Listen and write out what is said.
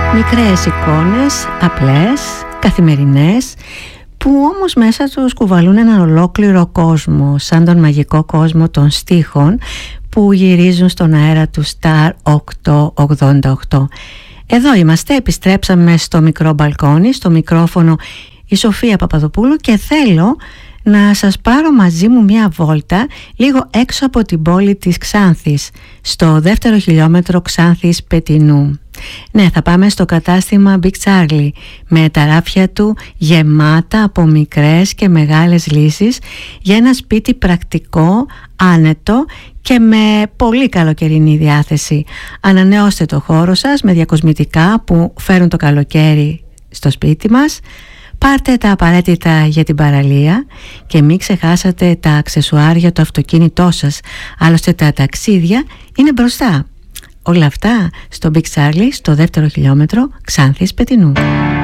Μικρές εικόνες, απλές, καθημερινές, που όμως μέσα τους κουβαλούν έναν ολόκληρο κόσμο, σαν τον μαγικό κόσμο των στίχων που γυρίζουν στον αέρα του Star 888. Εδώ είμαστε, επιστρέψαμε στο μικρό μπαλκόνι, στο μικρόφωνο η Σοφία Παπαδοπούλου, και θέλω να σας πάρω μαζί μου μια βόλτα λίγο έξω από την πόλη της Ξάνθης, στο δεύτερο χιλιόμετρο Ξάνθης Πετεινού. Ναι, θα πάμε στο κατάστημα Big Charlie, με τα ράφια του γεμάτα από μικρές και μεγάλες λύσεις για ένα σπίτι πρακτικό, άνετο και με πολύ καλοκαιρινή διάθεση. Ανανεώστε το χώρο σας με διακοσμητικά που φέρουν το καλοκαίρι στο σπίτι μας. Πάρτε τα απαραίτητα για την παραλία και μην ξεχάσατε τα αξεσουάρια του αυτοκίνητό σας, άλλωστε τα ταξίδια είναι μπροστά. Όλα αυτά στο Big Charlie, στο δεύτερο χιλιόμετρο Ξάνθης Πετεινού.